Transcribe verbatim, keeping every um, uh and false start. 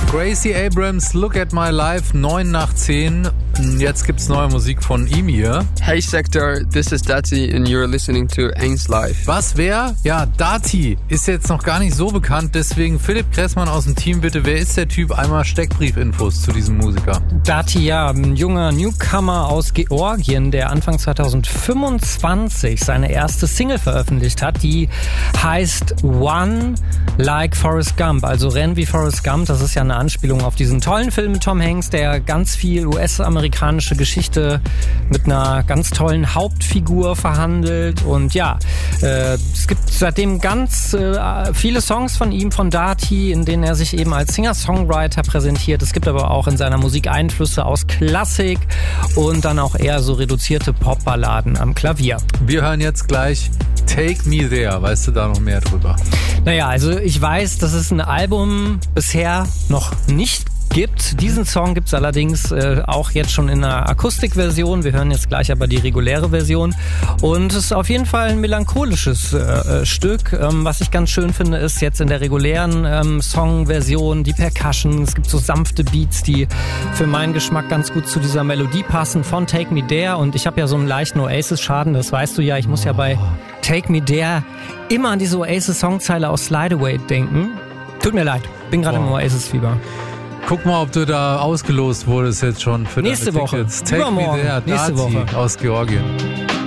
Gracie Abrams, Look at My Life, neun nach zehn. Jetzt gibt's neue Musik von ihm hier. Hey Sector, this is Dati and you're listening to Aang's Life. Was, wer? Ja, Dati ist jetzt noch gar nicht so bekannt, deswegen Philipp Kressmann aus dem Team, bitte, wer ist der Typ? Einmal Steckbriefinfos zu diesem Musiker. Dati, ja, ein junger Newcomer aus Georgien, der Anfang zwanzig fünfundzwanzig seine erste Single veröffentlicht hat, die heißt One Like Forrest Gump, also Renn wie Forrest Gump. Das ist ja eine Anspielung auf diesen tollen Film mit Tom Hanks, der ganz viel U S-amerikanische Geschichte mit einer ganz tollen Hauptfigur verhandelt. Und ja, äh, es gibt seitdem ganz äh, viele Songs von ihm, von Dati, in denen er sich eben als Singer-Songwriter präsentiert. Es gibt aber auch in seiner Musik Einflüsse aus Klassik und dann auch eher so reduzierte Popballaden am Klavier. Wir hören jetzt gleich Take Me There. Weißt du da noch mehr drüber? Naja, also ich weiß, dass es ein Album bisher noch nicht gibt. Diesen Song gibt es allerdings äh, auch jetzt schon in einer Akustikversion. Wir hören jetzt gleich aber die reguläre Version. Und es ist auf jeden Fall ein melancholisches äh, Stück. Ähm, was ich ganz schön finde, ist jetzt in der regulären ähm, Songversion die Percussion. Es gibt so sanfte Beats, die für meinen Geschmack ganz gut zu dieser Melodie passen von Take Me There. Und ich habe ja so einen leichten Oasis-Schaden, das weißt du ja. Ich muss ja bei Take Me There immer an diese Oasis-Songzeile aus Slide Away denken. Tut mir leid, bin gerade im Oasis-Fieber. Guck mal, ob du da ausgelost wurdest jetzt schon für nächste deine Woche. Tickets. Take Übermorgen. Me There, Nächste Dati Woche. aus Georgien.